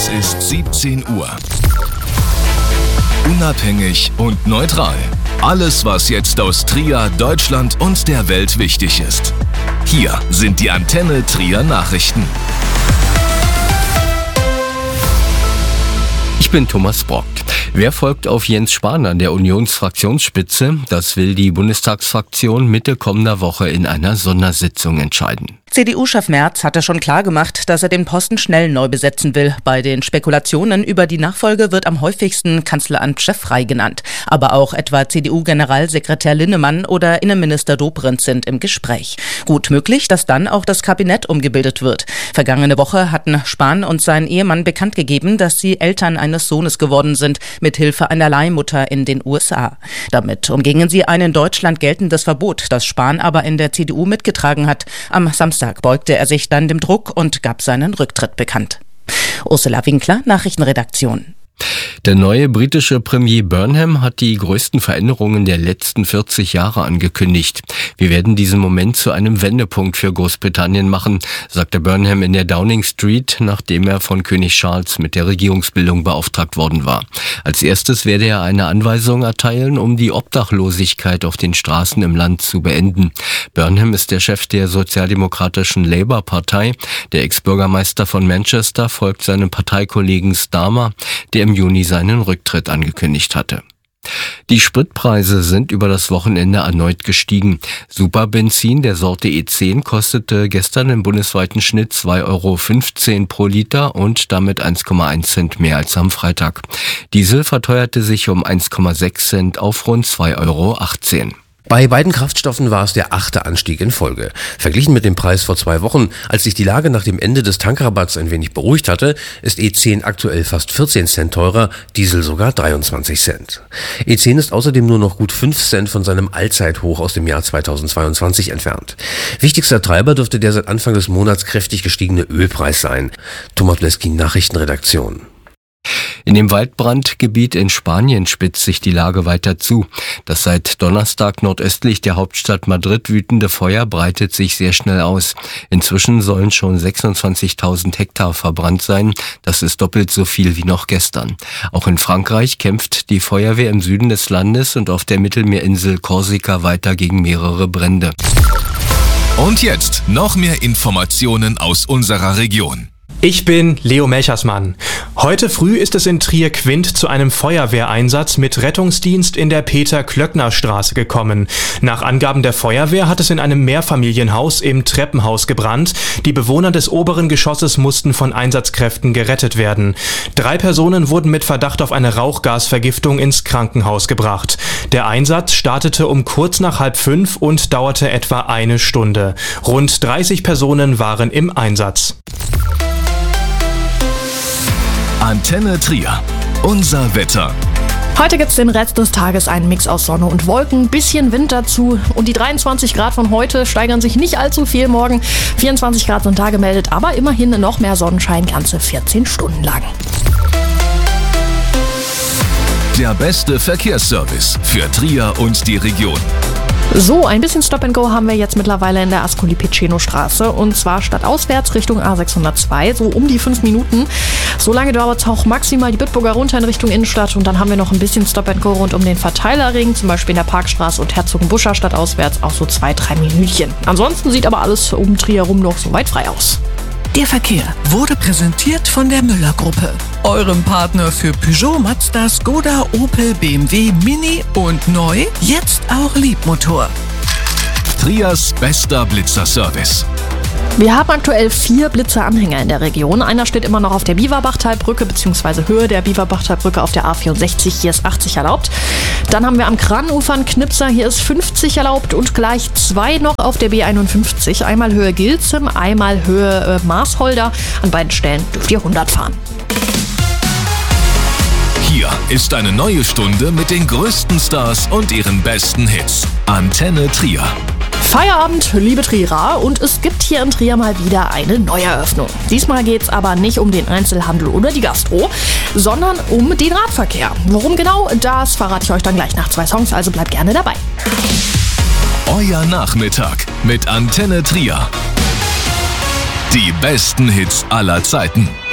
Es ist 17 Uhr. Unabhängig und neutral. Alles, was jetzt aus Trier, Deutschland und der Welt wichtig ist. Hier sind die Antenne Trier Nachrichten. Ich bin Thomas Brockt. Wer folgt auf Jens Spahn an der Unionsfraktionsspitze? Das will die Bundestagsfraktion Mitte kommender Woche in einer Sondersitzung entscheiden. CDU-Chef Merz hatte schon klargemacht, dass er den Posten schnell neu besetzen will. Bei den Spekulationen über die Nachfolge wird am häufigsten Kanzleramtschef Frey genannt. Aber auch etwa CDU-Generalsekretär Linnemann oder Innenminister Dobrindt sind im Gespräch. Gut möglich, dass dann auch das Kabinett umgebildet wird. Vergangene Woche hatten Spahn und sein Ehemann bekannt gegeben, dass sie Eltern eines Sohnes geworden sind, mithilfe einer Leihmutter in den USA. Damit umgingen sie ein in Deutschland geltendes Verbot, das Spahn aber in der CDU mitgetragen hat. Am Samstag beugte er sich dann dem Druck und gab seinen Rücktritt bekannt. Ursula Winkler, Nachrichtenredaktion. Der neue britische Premier Burnham hat die größten Veränderungen der letzten 40 Jahre angekündigt. Wir werden diesen Moment zu einem Wendepunkt für Großbritannien machen, sagte Burnham in der Downing Street, nachdem er von König Charles mit der Regierungsbildung beauftragt worden war. Als erstes werde er eine Anweisung erteilen, um die Obdachlosigkeit auf den Straßen im Land zu beenden. Burnham ist der Chef der sozialdemokratischen Labour-Partei. Der Ex-Bürgermeister von Manchester folgt seinem Parteikollegen Starmer, der im Juni seinen Rücktritt angekündigt hatte. Die Spritpreise sind über das Wochenende erneut gestiegen. Superbenzin der Sorte E10 kostete gestern im bundesweiten Schnitt 2,15 € pro Liter und damit 1,1 Cent mehr als am Freitag. Diesel verteuerte sich um 1,6 Cent auf rund 2,18 €. Bei beiden Kraftstoffen war es der 8. Anstieg in Folge. Verglichen mit dem Preis vor 2 Wochen, als sich die Lage nach dem Ende des Tankrabatts ein wenig beruhigt hatte, ist E10 aktuell fast 14 Cent teurer, Diesel sogar 23 Cent. E10 ist außerdem nur noch gut 5 Cent von seinem Allzeithoch aus dem Jahr 2022 entfernt. Wichtigster Treiber dürfte der seit Anfang des Monats kräftig gestiegene Ölpreis sein. Thomas Bleski, Nachrichtenredaktion. In dem Waldbrandgebiet in Spanien spitzt sich die Lage weiter zu. Das seit Donnerstag nordöstlich der Hauptstadt Madrid wütende Feuer breitet sich sehr schnell aus. Inzwischen sollen schon 26.000 Hektar verbrannt sein. Das ist doppelt so viel wie noch gestern. Auch in Frankreich kämpft die Feuerwehr im Süden des Landes und auf der Mittelmeerinsel Korsika weiter gegen mehrere Brände. Und jetzt noch mehr Informationen aus unserer Region. Ich bin Leo Melchersmann. Heute früh ist es in Trier-Quint zu einem Feuerwehreinsatz mit Rettungsdienst in der Peter-Klöckner-Straße gekommen. Nach Angaben der Feuerwehr hat es in einem Mehrfamilienhaus im Treppenhaus gebrannt. Die Bewohner des oberen Geschosses mussten von Einsatzkräften gerettet werden. 3 Personen wurden mit Verdacht auf eine Rauchgasvergiftung ins Krankenhaus gebracht. Der Einsatz startete um kurz nach 4:30 und dauerte etwa 1 Stunde. Rund 30 Personen waren im Einsatz. Antenne Trier. Unser Wetter. Heute gibt's den Rest des Tages einen Mix aus Sonne und Wolken, bisschen Wind dazu und die 23 Grad von heute steigern sich nicht allzu viel morgen. 24 Grad sind da gemeldet, aber immerhin noch mehr Sonnenschein, ganze 14 Stunden lang. Der beste Verkehrsservice für Trier und die Region. So, ein bisschen Stop and Go haben wir jetzt mittlerweile in der Ascoli-Piceno-Straße und zwar stadtauswärts Richtung A602, so um die 5 Minuten. So lange dauert es auch maximal die Bitburger runter in Richtung Innenstadt und dann haben wir noch ein bisschen Stop and Go rund um den Verteilerring, zum Beispiel in der Parkstraße und Herzogenbusscher stadtauswärts auch so 2-3 Minütchen. Ansonsten sieht aber alles um Trier rum noch so weit frei aus. Der Verkehr wurde präsentiert von der Müller-Gruppe, eurem Partner für Peugeot, Mazda, Skoda, Opel, BMW, Mini und neu, jetzt auch Liebmotor. Triers bester Blitzerservice. Wir haben aktuell 4 Blitzeranhänger in der Region. Einer steht immer noch auf der Biberbachtalbrücke bzw. Höhe der Biberbachtalbrücke auf der A64. Hier ist 80 erlaubt. Dann haben wir am Kranufer einen Knipser. Hier ist 50 erlaubt und gleich 2 noch auf der B51. Einmal Höhe Gilzem, einmal Höhe Marsholder. An beiden Stellen dürft ihr 100 fahren. Hier ist eine neue Stunde mit den größten Stars und ihren besten Hits. Antenne Trier. Feierabend, liebe Trierer, und es gibt hier in Trier mal wieder eine Neueröffnung. Diesmal geht's aber nicht um den Einzelhandel oder die Gastro, sondern um den Radverkehr. Worum genau, das verrate ich euch dann gleich nach 2 Songs, also bleibt gerne dabei. Euer Nachmittag mit Antenne Trier. Die besten Hits aller Zeiten.